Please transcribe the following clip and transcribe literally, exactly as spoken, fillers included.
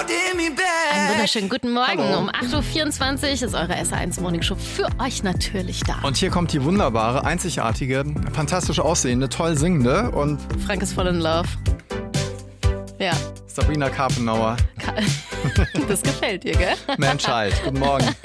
Einen wunderschönen guten Morgen. Hallo. Um acht Uhr vierundzwanzig ist eure S eins Morning Show für euch natürlich da. Und hier kommt die wunderbare, einzigartige, fantastisch aussehende, toll singende und Frank ist voll in love. Ja, Sabrina Karpenauer. das gefällt dir, gell? Man Child. Guten Morgen.